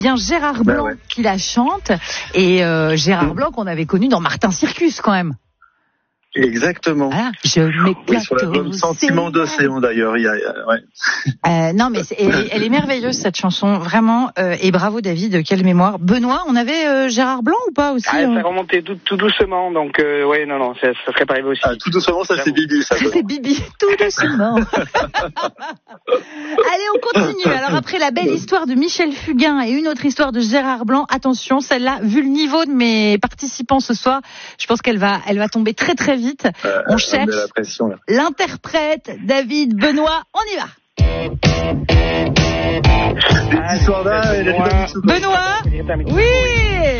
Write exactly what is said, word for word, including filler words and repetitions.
Bien Gérard Blanc Ben ouais. qui la chante et euh, Gérard Blanc qu'on avait connu dans Martin Circus quand même. Exactement. Voilà, je Oui, m'éclate sur l'album au Sentiment ciel. d'océan d'ailleurs. Il y a, ouais. Euh, non mais c'est, elle, elle est merveilleuse cette chanson vraiment euh, et bravo David, quelle mémoire. Benoît, on avait euh, Gérard Blanc ou pas aussi Ah, euh ça remontait tout, tout doucement, donc euh, ouais, non, non, ça, ça serait pas arrivé aussi. Ah, tout doucement, ça c'est Bibi, ça. C'est Bibi, tout doucement. Allez, on continue. Alors après la belle histoire de Michel Fugain et une autre histoire de Gérard Blanc, attention, celle-là, vu le niveau de mes participants ce soir, je pense qu'elle va, elle va tomber très très vite. Euh, On on cherche met la pression, là. l'interprète, David, Benoît, on y va. L'histoire d'un et la Benoît. Liban du Soudan. Benoît, oui.